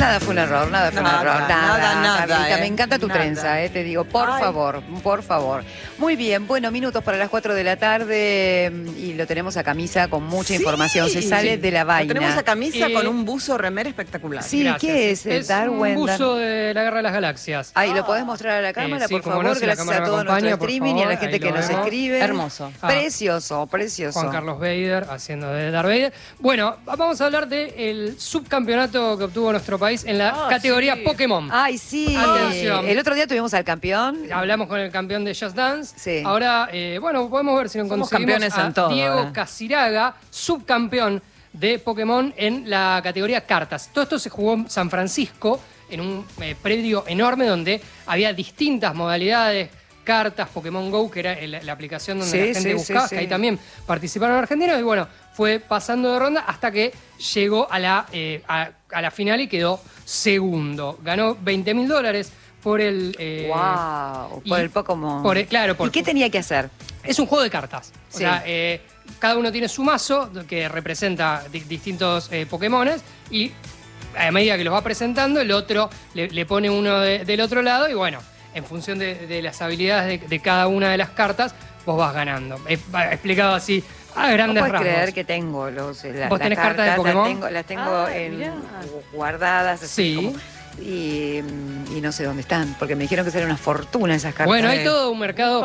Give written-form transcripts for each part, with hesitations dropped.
Nada fue un error, nada fue un error. Nada, Carlita, me encanta tu trenza, te digo, por favor. Muy bien, bueno, minutos para las 4 de la tarde y lo tenemos a Camisa con mucha información. Se sale de la vaina. Lo tenemos a Camisa con un buzo remera espectacular. Sí, gracias. ¿Qué es Darwin? Un buzo de la Guerra de las Galaxias. Ahí, ¿lo podés mostrar a la cámara, sí, por favor? no, si gracias a todo nuestro streaming y a la gente que nos escribe. Hermoso. Precioso. Juan Carlos Vader haciendo de Darth Vader. Bueno, vamos a hablar del subcampeonato que obtuvo nuestro país en la categoría Pokémon. Ay, sí. Atención. El otro día tuvimos al campeón. Hablamos con el campeón de Just Dance. Sí. Ahora, bueno, podemos ver si lo conseguimos. Campeones en todo, Diego Casiraga, subcampeón de Pokémon en la categoría cartas. Todo esto se jugó en San Francisco, en un predio enorme donde había distintas modalidades, cartas, Pokémon Go, que era la aplicación donde la gente buscaba, que ahí también participaron argentinos, y bueno, fue pasando de ronda hasta que llegó a la final y quedó segundo. Ganó $20.000 por el... por el Pokémon. ¿Y qué tenía que hacer? Es un juego de cartas. O sea, cada uno tiene su mazo que representa distintos Pokémones y a medida que los va presentando, el otro le pone uno del otro lado y bueno, en función de las habilidades de cada una de las cartas, vos vas ganando. Explicado así a grandes rasgos. ¿Puedes creer que tengo ¿Vos tenés cartas de Pokémon? Las tengo guardadas así como... Y no sé dónde están, porque me dijeron que serían una fortuna esas cartas. Bueno, hay todo un mercado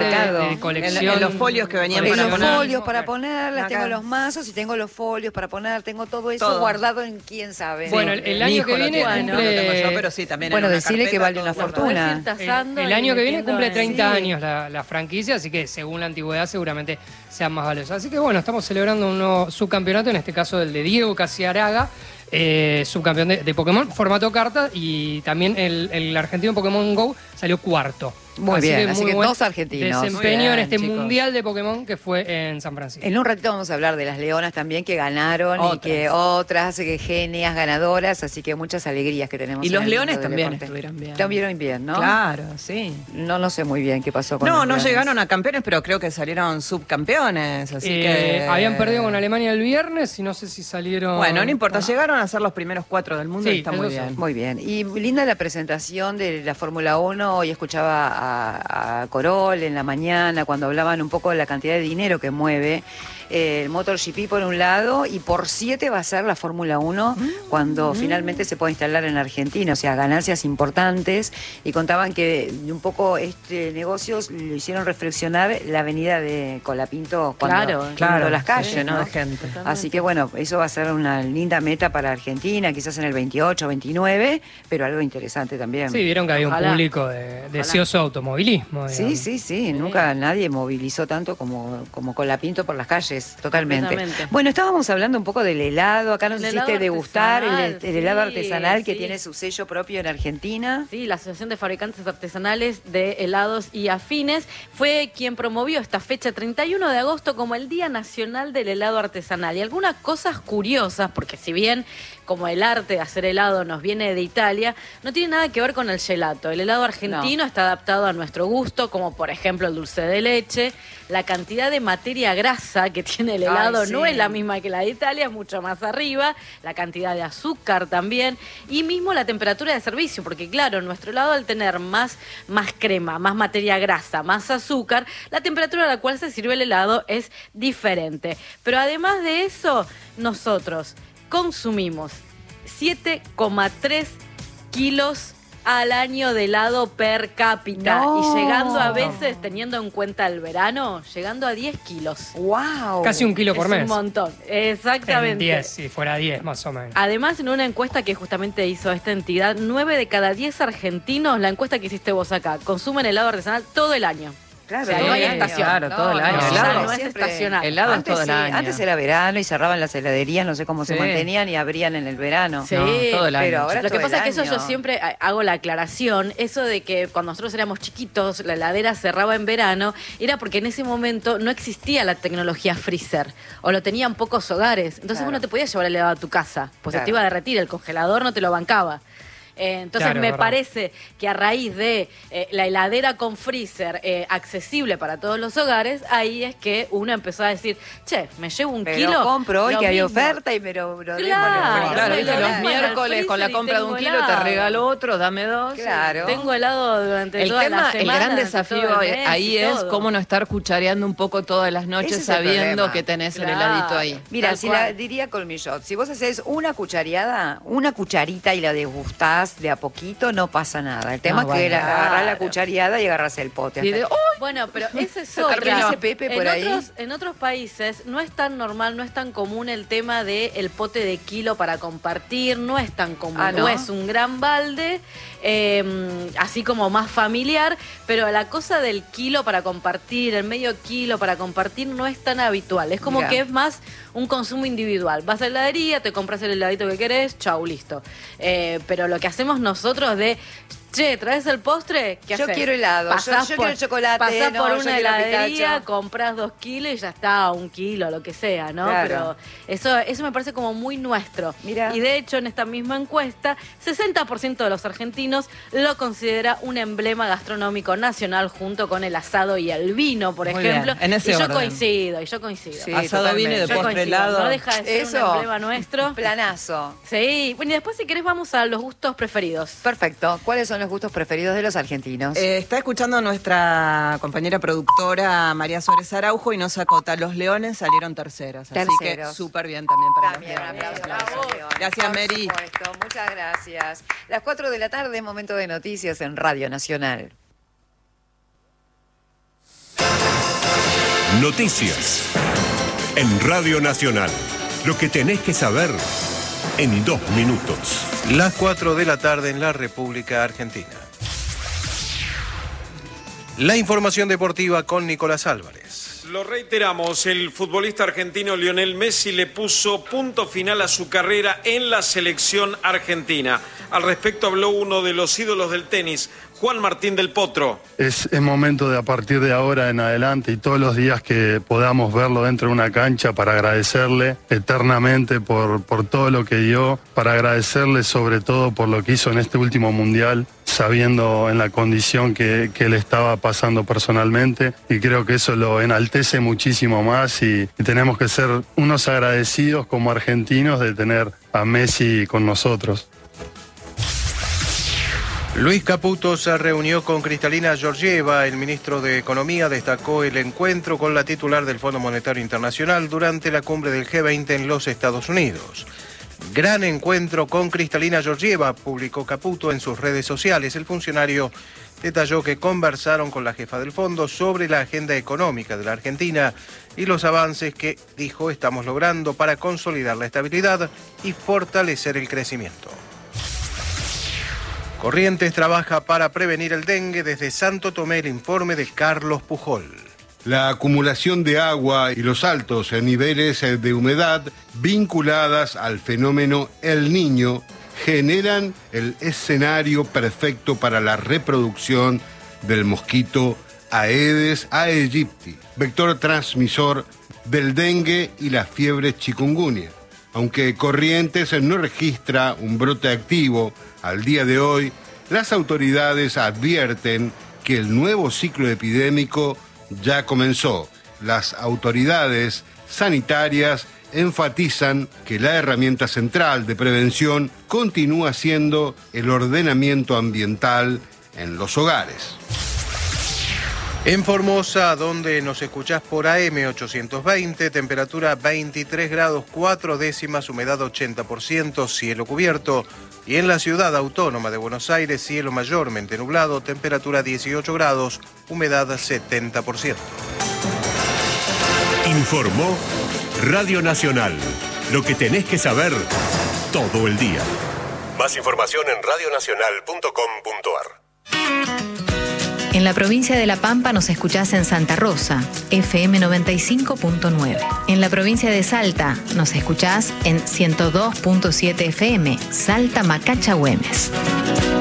de colección. En los folios que venían para poner. En los folios para ponerlas, tengo los mazos y tengo los folios para poner, tengo todo eso guardado en quién sabe. Bueno, el año que viene cumple... pero sí, también bueno, decirle que vale una fortuna. El año que viene cumple 30 años la franquicia, así que según la antigüedad seguramente sean más valiosos. Así que bueno, estamos celebrando un nuevo subcampeonato, en este caso el de Diego Casiraga, subcampeón de Pokémon, formato carta, y también el argentino Pokémon Go salió cuarto. Muy bien, así que dos argentinos. Desempeño en este mundial de Pokémon que fue en San Francisco. En un ratito vamos a hablar de las leonas también que ganaron y que otras genias ganadoras, así que muchas alegrías que tenemos. Y los leones también estuvieron bien. Estuvieron bien, ¿no? Claro, sí. No sé muy bien qué pasó con los No leones. Llegaron a campeones, pero creo que salieron subcampeones, así que... Habían perdido con Alemania el viernes y no sé si salieron... Bueno, no importa, llegaron a ser los primeros 4 del mundo y está muy bien. Muy bien. Y linda la presentación de la Fórmula 1, hoy escuchaba a Corol en la mañana cuando hablaban un poco de la cantidad de dinero que mueve el MotoGP por un lado y por 7 va a ser la Fórmula 1 cuando finalmente se pueda instalar en Argentina, o sea, ganancias importantes, y contaban que un poco este negocio lo hicieron reflexionar la avenida de Colapinto cuando las calles, ¿no? De gente. Así que bueno, eso va a ser una linda meta para Argentina, quizás en el 28, 29, pero algo interesante también. Sí, vieron que había un público deseoso de automovilismo. Digamos. Sí, nunca nadie movilizó tanto como Colapinto por las calles. Totalmente. Bueno, estábamos hablando un poco del helado. Acá nos hiciste degustar el helado artesanal que tiene su sello propio en Argentina. Sí, la Asociación de Fabricantes Artesanales de Helados y Afines fue quien promovió esta fecha 31 de agosto como el Día Nacional del Helado Artesanal. Y algunas cosas curiosas, porque si bien como el arte de hacer helado nos viene de Italia, no tiene nada que ver con el gelato. El helado argentino está adaptado a nuestro gusto, como por ejemplo el dulce de leche. La cantidad de materia grasa que tiene el helado no es la misma que la de Italia, es mucho más arriba. La cantidad de azúcar también. Y mismo la temperatura de servicio, porque claro, nuestro helado al tener más crema, más materia grasa, más azúcar, la temperatura a la cual se sirve el helado es diferente. Pero además de eso, nosotros consumimos 7,3 kilos al año de helado per cápita y llegando a veces, teniendo en cuenta el verano, llegando a 10 kilos. ¡Wow! Casi 1 kilo por mes. Es un montón, exactamente. 10, si fuera 10 más o menos. Además, en una encuesta que justamente hizo esta entidad, 9 de cada 10 argentinos, la encuesta que hiciste vos acá, consumen helado artesanal todo el año. Claro, o sea, no hay estación. Claro, todo el año. Helado no es estacional. Helado es todo el año. Antes era verano y cerraban las heladerías, no sé cómo se mantenían y abrían en el verano. Sí, todo el año. Pero ahora lo que pasa es que eso yo siempre hago la aclaración, eso de que cuando nosotros éramos chiquitos la heladera cerraba en verano, era porque en ese momento no existía la tecnología freezer, o lo tenían pocos hogares. Entonces vos no te podías llevar el helado a tu casa, pues se te iba a derretir, el congelador no te lo bancaba. Entonces Claro, me verdad. parece que a raíz de la heladera con freezer accesible para todos los hogares, ahí es que uno empezó a decir, che, me llevo un Pero kilo. compro hoy lo que hay mismo. oferta y me lo Claro, Claro, me viste, lo los dejo en el miércoles con la freezer y compra de un tengo kilo te helado. regalo otro, dame dos. Claro. Tengo helado durante El toda tema, la el semana. gran durante desafío todo el mes ahí y es todo. cómo no estar cuchareando un poco todas las Ese noches es el sabiendo problema. que tenés el Claro. heladito ahí. Mira, Tal si cual. la diría Colmillot, si vos haces una cuchareada, una cucharita y la degustás de a poquito, no pasa nada. El tema No, es que bueno. agarrás la Claro. cuchareada y agarrás el pote. Y de, Hasta- ¡oh! Bueno, pero ese es Terminó otra. ese Pepe por ahí. En otros países no es tan normal, no es tan común el tema de el pote de kilo para compartir, no es tan común. Ah, ¿no? No es un gran balde, así como más familiar, pero la cosa del kilo para compartir, el medio kilo para compartir no es tan habitual. Es como Mirá. que es más un consumo individual. Vas a la heladería, te compras el heladito que querés, chau, listo. Pero lo que hacemos nosotros de, che, ¿traes el postre? ¿Qué Yo haces? quiero helado, Pasás yo quiero chocolate, Pasás no, por yo una quiero heladería, pistacho. compras 2 kilos y ya está, 1 kilo, lo que sea, ¿no? Claro. Pero eso me parece como muy nuestro. Mirá. Y de hecho, en esta misma encuesta, 60% de los argentinos lo considera un emblema gastronómico nacional junto con el asado y el vino, por Muy ejemplo. bien, en ese y yo orden. coincido. Sí, Asado, vino y de Yo postre coincido, helado. no deja de ser un Eso, emblema nuestro. planazo. Sí, bueno, y después si querés vamos a los gustos preferidos. Perfecto. ¿Cuáles son los gustos preferidos de los argentinos? Está escuchando nuestra compañera productora María Suárez Araujo y nos acota. Los leones salieron terceros. Así que Terceros. súper bien también para También, los un leones. aplauso para los leones. Gracias, Por Mary. supuesto, muchas gracias. Las 4 de la tarde, momento de noticias en Radio Nacional. Noticias en Radio Nacional. Lo que tenés que saber en 2 minutos. Las 4 de la tarde en la República Argentina. La información deportiva con Nicolás Álvarez. Lo reiteramos, el futbolista argentino Lionel Messi le puso punto final a su carrera en la selección argentina. Al respecto habló uno de los ídolos del tenis, Juan Martín del Potro. Es momento de a partir de ahora en adelante y todos los días que podamos verlo dentro de una cancha para agradecerle eternamente por todo lo que dio, para agradecerle sobre todo por lo que hizo en este último mundial, sabiendo en la condición que él estaba pasando personalmente, y creo que eso lo enaltece muchísimo más y tenemos que ser unos agradecidos como argentinos de tener a Messi con nosotros. Luis Caputo se reunió con Kristalina Georgieva. El ministro de Economía destacó el encuentro con la titular del Fondo Monetario Internacional durante la cumbre del G20 en los Estados Unidos. Gran encuentro con Kristalina Georgieva, publicó Caputo en sus redes sociales. El funcionario detalló que conversaron con la jefa del fondo sobre la agenda económica de la Argentina y los avances que, dijo, estamos logrando para consolidar la estabilidad y fortalecer el crecimiento. Corrientes trabaja para prevenir el dengue. Desde Santo Tomé, el informe de Carlos Pujol. La acumulación de agua y los altos niveles de humedad vinculadas al fenómeno El Niño generan el escenario perfecto para la reproducción del mosquito Aedes aegypti, vector transmisor del dengue y la fiebre chikungunya. Aunque Corrientes no registra un brote activo al día de hoy, las autoridades advierten que el nuevo ciclo epidémico ya comenzó. Las autoridades sanitarias enfatizan que la herramienta central de prevención continúa siendo el ordenamiento ambiental en los hogares. En Formosa, donde nos escuchás por AM820, temperatura 23 grados 4 décimas, humedad 80%, cielo cubierto. Y en la ciudad autónoma de Buenos Aires, cielo mayormente nublado, temperatura 18 grados, humedad 70%. Informó Radio Nacional. Lo que tenés que saber todo el día. Más información en radionacional.com.ar. En la provincia de La Pampa nos escuchás en Santa Rosa, FM 95.9. En la provincia de Salta nos escuchás en 102.7 FM, Salta Macacha Güemes.